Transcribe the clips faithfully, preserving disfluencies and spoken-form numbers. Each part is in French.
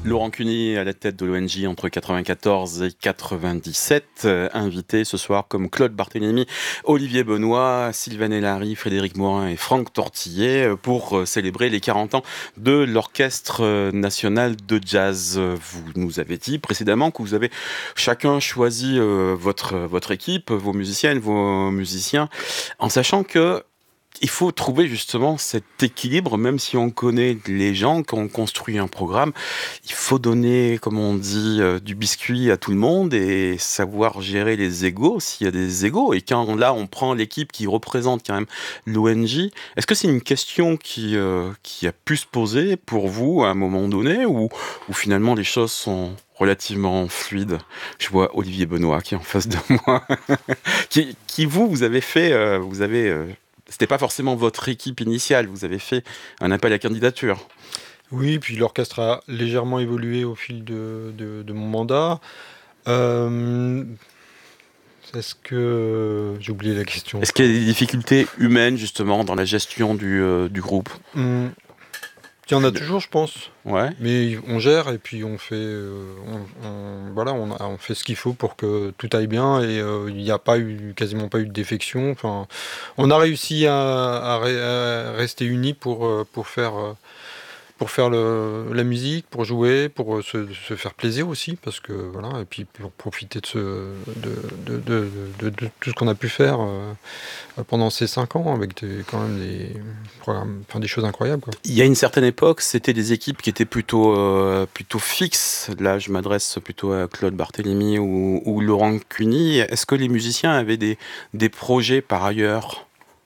Laurent Cuny à la tête de l'O N J entre quatre-vingt-quatorze et quatre-vingt-dix-sept, euh, invité ce soir comme Claude Barthélémy, Olivier Benoît, Sylvain Hélary, Frédéric Morin et Franck Tortillet pour euh, célébrer les quarante ans de l'Orchestre national de jazz. Vous nous avez dit précédemment que vous avez chacun choisi euh, votre, votre équipe, vos musiciennes, vos musiciens, en sachant que il faut trouver justement cet équilibre, même si on connaît les gens, quand on construit un programme, il faut donner, comme on dit, euh, du biscuit à tout le monde et savoir gérer les égos, s'il y a des égos. Et quand là, on prend l'équipe qui représente quand même l'O N J, est-ce que c'est une question qui, euh, qui a pu se poser pour vous à un moment donné, ou, ou finalement les choses sont relativement fluides? Je vois Olivier Benoît qui est en face de moi, qui, qui vous, vous avez fait, euh, vous avez... Euh, C'était pas forcément votre équipe initiale, vous avez fait un appel à candidature. Oui, puis l'orchestre a légèrement évolué au fil de, de, de mon mandat. Euh, est-ce que... J'ai oublié la question. Est-ce qu'il y a des difficultés humaines, justement, dans la gestion du, euh, du groupe ? Hum, Il y en a toujours, je pense. Ouais. Mais on gère et puis on fait, euh, on, on, voilà, on, a, on fait ce qu'il faut pour que tout aille bien et euh, il n'y a pas eu, quasiment pas eu de défection. Enfin, on a réussi à, à, à rester unis pour, pour faire, pour faire le, la musique, pour jouer, pour se, se faire plaisir aussi, parce que voilà, et puis pour profiter de, ce, de, de, de, de, de tout ce qu'on a pu faire euh, pendant ces cinq ans avec des, quand même des programmes, enfin des choses incroyables, quoi. Il y a une certaine époque, c'était des équipes qui étaient plutôt, euh, plutôt fixes. Là, je m'adresse plutôt à Claude Barthélémy ou, ou Laurent Cuny. Est-ce que les musiciens avaient des, des projets par ailleurs ?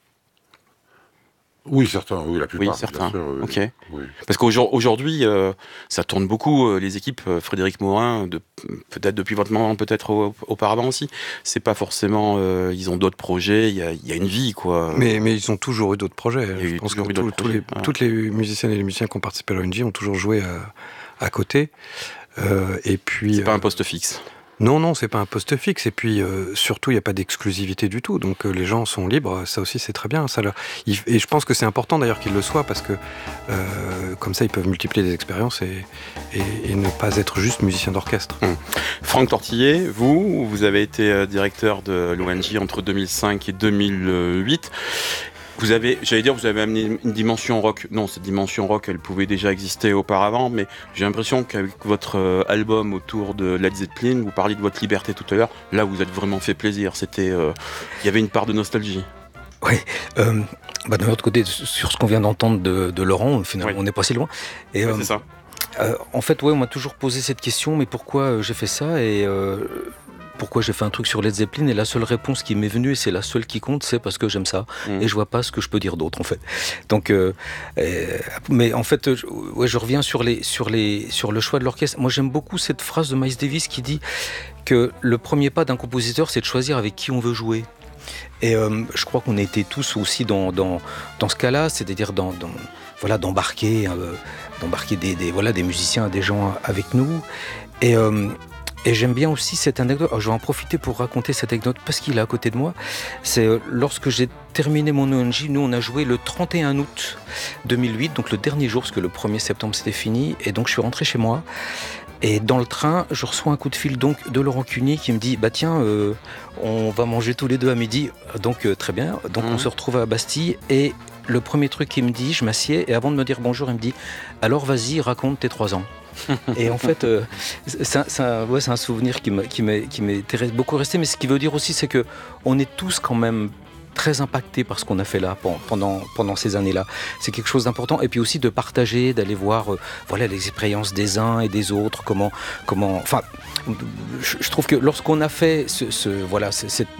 Oui, certains, oui, la plupart. Oui, certains. Sûr, oui. Ok. Oui. Parce qu'aujourd'hui, euh, ça tourne beaucoup. Euh, les équipes, euh, Frédéric Morin, de, peut-être depuis votre moment, peut-être au, auparavant aussi. C'est pas forcément. Euh, ils ont d'autres projets. Il y a, y a une vie, quoi. Mais, mais ils ont toujours eu d'autres projets. Il y a Je pense que eu tout, tous les, ah. toutes les musiciennes et les musiciens qui ont participé à l'O N J ont toujours joué à, à côté. Euh, et puis. C'est pas euh, un poste fixe. Non, non, c'est pas un poste fixe. Et puis, euh, surtout, il n'y a pas d'exclusivité du tout. Donc, euh, les gens sont libres. Ça aussi, c'est très bien. Ça leur... Et je pense que c'est important, d'ailleurs, qu'ils le soient, parce que euh, comme ça, ils peuvent multiplier les expériences et, et, et ne pas être juste musicien d'orchestre. Hum. Franck Tortillet, vous, vous avez été directeur de l'O N J entre deux mille cinq et deux mille huit. Vous avez, j'allais dire, vous avez amené une dimension rock. Non, cette dimension rock, elle pouvait déjà exister auparavant, mais j'ai l'impression qu'avec votre euh, album autour de Led Zeppelin, vous parliez de votre liberté tout à l'heure. Là, vous êtes vraiment fait plaisir. C'était, euh, il y avait une part de nostalgie. Oui. Euh, bah, d'un autre côté, sur ce qu'on vient d'entendre de, de Laurent, finalement, oui. On n'est pas si loin. Et, ouais, euh, c'est ça. Euh, en fait, ouais, on m'a toujours posé cette question, mais pourquoi euh, j'ai fait ça et euh, pourquoi j'ai fait un truc sur Led Zeppelin, et la seule réponse qui m'est venue, et c'est la seule qui compte, c'est parce que j'aime ça, mmh. et je vois pas ce que je peux dire d'autre, en fait. Donc, euh, euh, mais en fait, je, ouais, je reviens sur, les, sur, les, sur le choix de l'orchestre. Moi, j'aime beaucoup cette phrase de Miles Davis qui dit que le premier pas d'un compositeur, c'est de choisir avec qui on veut jouer. Et euh, je crois qu'on a été tous aussi dans, dans, dans ce cas-là, c'est-à-dire dans, dans, voilà, d'embarquer, euh, d'embarquer des, des, voilà, des musiciens, des gens avec nous. Et... Euh, Et j'aime bien aussi cette anecdote. Alors, je vais en profiter pour raconter cette anecdote parce qu'il est à côté de moi. C'est euh, lorsque j'ai terminé mon O N J, nous on a joué le trente et un août deux mille huit, donc le dernier jour, parce que le premier septembre c'était fini. Et donc je suis rentré chez moi. Et dans le train, je reçois un coup de fil donc de Laurent Cuny qui me dit bah tiens, euh, on va manger tous les deux à midi. Donc euh, très bien. Donc mmh. on se retrouve à Bastille et le premier truc qu'il me dit, je m'assieds et avant de me dire bonjour, il me dit alors vas-y raconte tes trois ans. Et en fait, euh, c'est, un, c'est, un, ouais, c'est un souvenir qui, m'a, qui, m'est, qui m'est beaucoup resté. Mais ce qui veut dire aussi, c'est que on est tous quand même très impactés par ce qu'on a fait là pendant, pendant ces années-là. C'est quelque chose d'important. Et puis aussi de partager, d'aller voir euh, voilà, les expériences des uns et des autres. Comment, comment, enfin, je, je trouve que lorsqu'on a fait ce, ce, voilà, c'est, c'est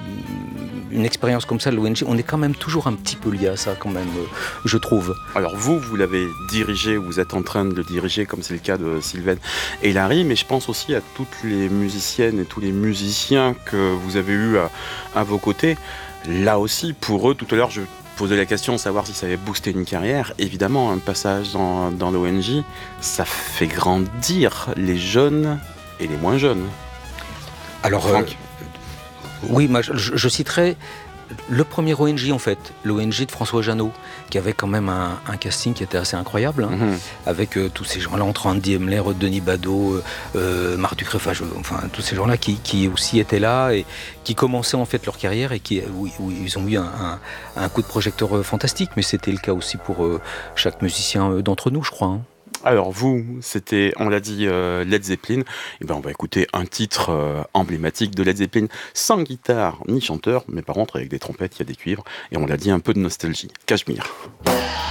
une expérience comme ça, l'O N J, on est quand même toujours un petit peu lié à ça quand même, euh, je trouve. Alors vous, vous l'avez dirigé, vous êtes en train de le diriger, comme c'est le cas de Sylvain Hélary, mais je pense aussi à toutes les musiciennes et tous les musiciens que vous avez eus à, à vos côtés. Là aussi, pour eux, tout à l'heure, je posais la question de savoir si ça avait boosté une carrière. Évidemment, un passage dans, dans l'O N J, ça fait grandir les jeunes et les moins jeunes. Alors, Franck. Euh, oui, moi, je, je citerai le premier O N J en fait, l'O N J de François Jeannot, qui avait quand même un, un casting qui était assez incroyable, hein, mmh. avec euh, tous ces gens-là, entre Andy Emler, Denis Badeau, euh, Marc Ducré, enfin, je, enfin tous ces gens-là qui, qui aussi étaient là et qui commençaient en fait leur carrière et qui, où, où ils ont eu un, un, un coup de projecteur fantastique, mais c'était le cas aussi pour euh, chaque musicien d'entre nous, je crois. Hein. Alors vous, c'était, on l'a dit, euh, Led Zeppelin. Et ben on va écouter un titre euh, emblématique de Led Zeppelin, sans guitare ni chanteur, mais par contre avec des trompettes, il y a des cuivres, et on l'a dit, un peu de nostalgie. Cachemire.